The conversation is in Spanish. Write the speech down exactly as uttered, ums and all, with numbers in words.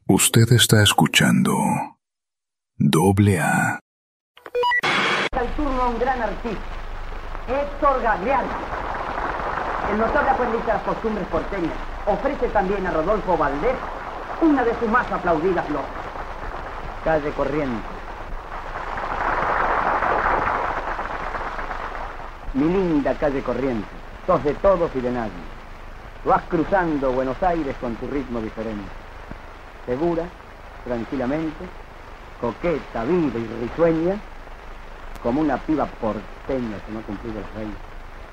Usted está escuchando Doble A. El turno a un gran artista, Héctor Gagliardi. El notable aprendiz de las costumbres porteñas ofrece también a Rodolfo Valdés una de sus más aplaudidas loas. Calle Corrientes. Mi linda calle Corrientes, sos de todos y de nadie. Vas cruzando Buenos Aires con tu ritmo diferente. Segura, tranquilamente, coqueta, viva y risueña, como una piba porteña que no ha cumplido el rey.